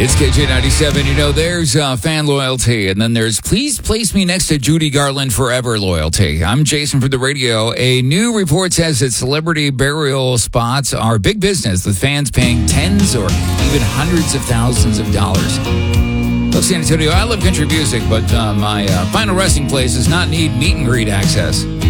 It's KJ97. You know, there's fan loyalty, and then there's please place me next to Judy Garland forever loyalty. I'm Jason for the radio. A new report says that celebrity burial spots are big business, with fans paying tens or even hundreds of thousands of dollars. Look, San Antonio, I love country music, but my final resting place does not need meet and greet access.